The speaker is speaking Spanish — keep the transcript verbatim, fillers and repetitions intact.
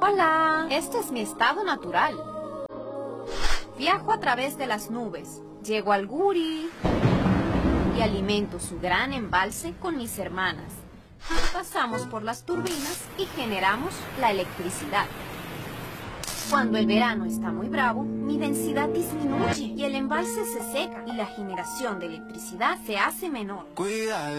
Hola, este es mi estado natural. Viajo a través de las nubes, llego al Guri y alimento su gran embalse con mis hermanas. Pasamos por las turbinas y generamos la electricidad. Cuando el verano está muy bravo, mi densidad disminuye y el embalse se seca y la generación de electricidad se hace menor. Cuida